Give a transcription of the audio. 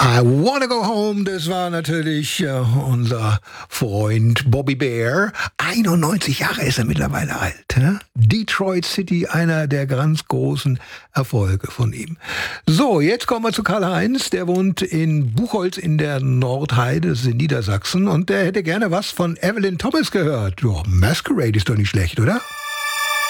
I Wanna Go Home, das war natürlich unser Freund Bobby Bear. 91 Jahre ist er mittlerweile alt. Ne? Detroit City, einer der ganz großen Erfolge von ihm. So, jetzt kommen wir zu Karl-Heinz. Der wohnt in Buchholz in der Nordheide, das ist in Niedersachsen. Und der hätte gerne was von Evelyn Thomas gehört. Ja, Masquerade ist doch nicht schlecht, oder?